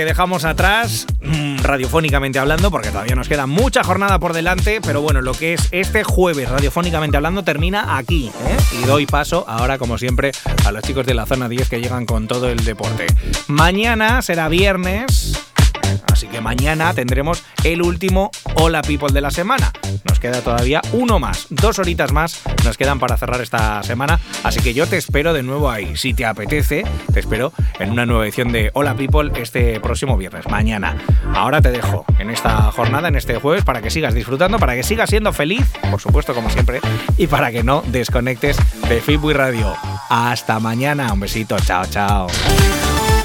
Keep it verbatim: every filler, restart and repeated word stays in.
Dejamos atrás, mmm, radiofónicamente hablando, porque todavía nos queda mucha jornada por delante, pero bueno, lo que es este jueves, radiofónicamente hablando, termina aquí, ¿eh? Y doy paso ahora, como siempre, a los chicos de la zona diez que llegan con todo el deporte. Mañana será viernes, así que mañana tendremos el último Hola People de la semana. Nos queda todavía uno más, dos horitas más nos quedan para cerrar esta semana, así que yo te espero de nuevo ahí. Si te apetece, te espero en una nueva edición de Hola People este próximo viernes, mañana. Ahora te dejo en esta jornada, en este jueves, para que sigas disfrutando, para que sigas siendo feliz, por supuesto, como siempre, y para que no desconectes de Fitbuy Radio. Hasta mañana, un besito, chao, chao.